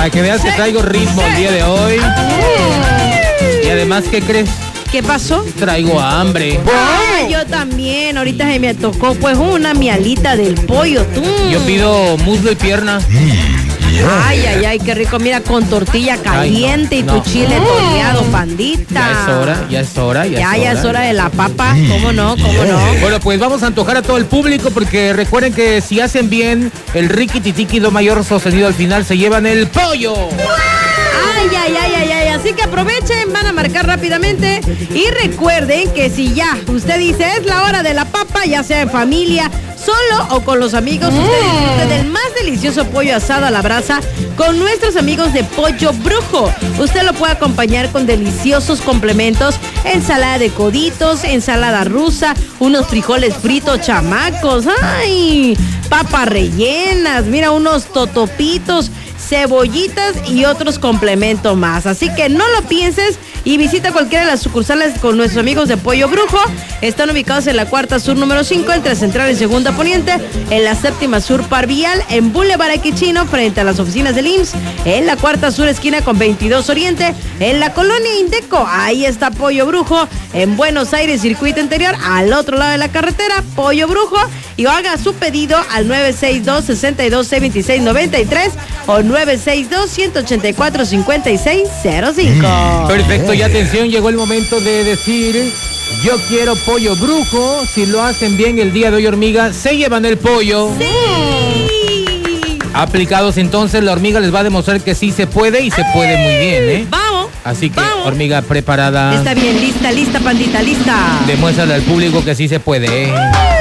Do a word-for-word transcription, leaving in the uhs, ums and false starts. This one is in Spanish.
Para que veas que traigo ritmo el día de hoy. Y además, ¿qué crees? ¿Qué pasó? Traigo hambre. Ah, yo también. Ahorita se me tocó pues una mialita del pollo. Tú. Yo pido muslo y pierna. Ay, ay, ay, qué rico. Mira, con tortilla caliente Ay, no, y no. tu chile toreado, pandita. Ya es hora, ya es hora, ya, Ya, es hora. ya es hora de la papa. ¿Cómo no? ¿Cómo no? Bueno, pues vamos a antojar a todo el público porque recuerden que si hacen bien el riquititiqui do mayor sostenido al final se llevan el pollo. Ay, ay, ay, ay, ay. Así que aprovechen, van a marcar rápidamente. Y recuerden que si ya usted dice es la hora de la papa, ya sea en familia, solo o con los amigos, usted disfrute del más delicioso pollo asado a la brasa con nuestros amigos de Pollo Brujo. Usted lo puede acompañar con deliciosos complementos, ensalada de coditos, ensalada rusa, unos frijoles fritos chamacos, ay, papas rellenas, mira, unos totopitos, cebollitas y otros complementos más. Así que no lo pienses y visita cualquiera de las sucursales con nuestros amigos de Pollo Brujo. Están ubicados en la cuarta sur número cinco, entre Central y Segunda Poniente, en la séptima sur Parvial, en Boulevard Equichino, frente a las oficinas del I M S S, en la cuarta sur esquina con veintidós Oriente, en la colonia Indeco. Ahí está Pollo Brujo, en Buenos Aires, circuito interior, al otro lado de la carretera, Pollo Brujo. Y haga su pedido al nueve seis dos, seis dos seis, dos seis nueve tres o nueve seis dos, uno ocho cuatro, cinco seis cero cinco. Perfecto, y atención, llegó el momento de decir yo quiero Pollo Brujo. Si lo hacen bien el día de hoy, hormiga, se llevan el pollo. ¡Sí! Aplicados entonces, la hormiga les va a demostrar que sí se puede y se puede muy bien, ¿eh? Vamos. Así que, vamos. hormiga preparada. Está bien, lista, lista, pandita, lista. Demuéstrale al público que sí se puede, ¿eh?